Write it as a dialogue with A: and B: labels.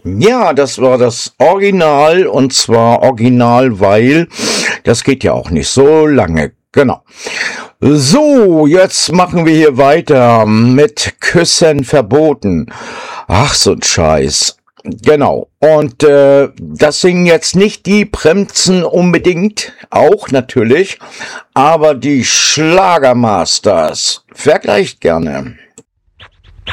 A: Ja, das war das Original und zwar original, weil das geht ja auch nicht so lange. Genau. So, jetzt machen wir hier weiter mit Küssen verboten. Ach, so ein Scheiß. Genau. Und das singen jetzt nicht die Bremsen unbedingt, auch natürlich, aber die Schlagermasters. Vergleicht gerne.